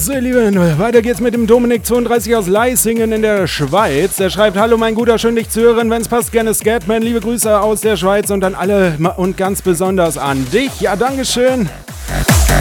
So, ihr Lieben, weiter geht's mit dem Dominik32 aus Leisingen in der Schweiz. Der schreibt: Hallo mein Guter, schön dich zu hören. Wenn's passt, gerne Scatman. Liebe Grüße aus der Schweiz und an alle und ganz besonders an dich. Ja, Dankeschön.